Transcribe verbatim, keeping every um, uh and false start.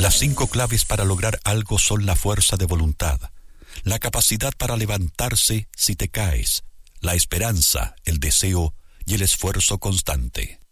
Las cinco claves para lograr algo son la fuerza de voluntad, la capacidad para levantarse si te caes, la esperanza, el deseo y el esfuerzo constante.